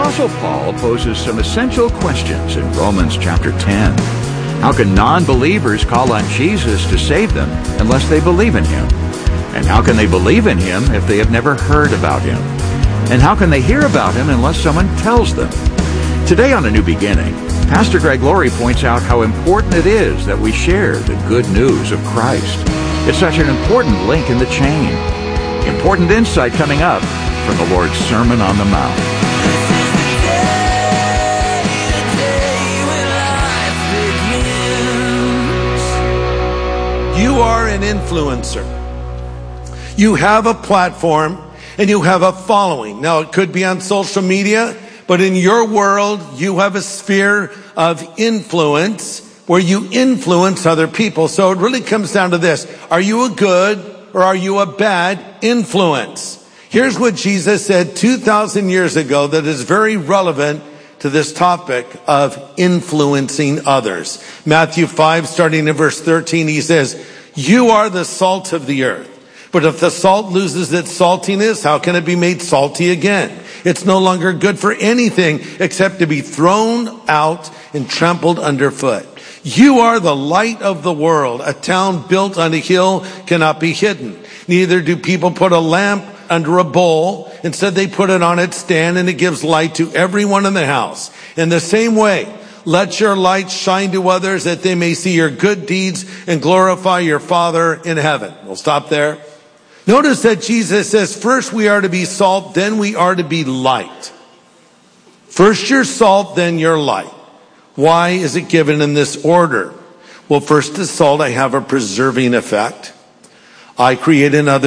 Apostle Paul poses some essential questions in Romans chapter 10. How can non-believers call on Jesus to save them unless they believe in him? And how can they believe in him if they have never heard about him? And how can they hear about him unless someone tells them? Today on A New Beginning, Pastor Greg Laurie points out how important it is that we share the good news of Christ. It's such an important link in the chain. Important insight coming up from the Lord's Sermon on the Mount. You are an influencer. You have a platform and you have a following. Now, it could be on social media, but in your world, you have a sphere of influence where you influence other people. So it really comes down to this. Are you a good or are you a bad influence? Here's what Jesus said 2,000 years ago that is very relevant to this topic of influencing others. Matthew 5, starting in verse 13, he says, "You are the salt of the earth. But if the salt loses its saltiness, how can it be made salty again? It's no longer good for anything except to be thrown out and trampled underfoot. You are the light of the world. A town built on a hill cannot be hidden. Neither do people put a lamp under a bowl. Instead, they put it on its stand, and it gives light to everyone in the house. In the same way, let your light shine to others that they may see your good deeds and glorify your Father in heaven." We'll stop there. Notice that Jesus says, first we are to be salt, then we are to be light. First you're salt, then you're light. Why is it given in this order? Well, first as salt, I have a preserving effect. I create in others